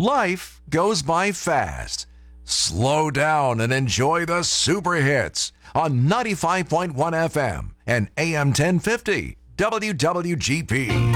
Life goes by fast. Slow down and enjoy the super hits on 95.1 FM and AM 1050 WWGP.